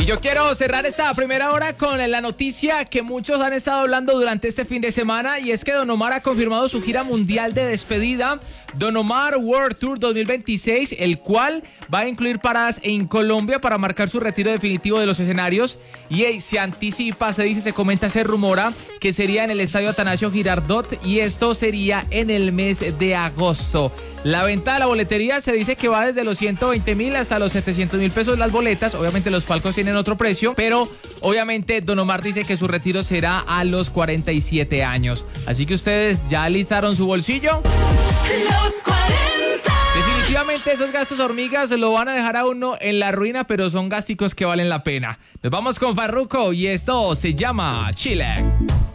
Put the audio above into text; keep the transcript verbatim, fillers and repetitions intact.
Y yo quiero cerrar esta primera hora con la noticia que muchos han estado hablando durante este fin de semana, y es que Don Omar ha confirmado su gira mundial de despedida, Don Omar World Tour dos mil veintiséis, el cual va a incluir paradas en Colombia para marcar su retiro definitivo de los escenarios, y se anticipa, se dice, se comenta, se rumora que sería en el estadio Atanasio Girardot, y esto sería en el mes de agosto. La venta de la boletería se dice que va desde los ciento veinte mil hasta los setecientos mil pesos las boletas. Obviamente los palcos tienen otro precio, pero obviamente Don Omar dice que su retiro será a los cuarenta y siete años. Así que ustedes ya alistaron su bolsillo. Los cuarenta. Definitivamente esos gastos hormigas lo van a dejar a uno en la ruina, pero son gásticos que valen la pena. Nos vamos con Farruko y esto se llama Chile.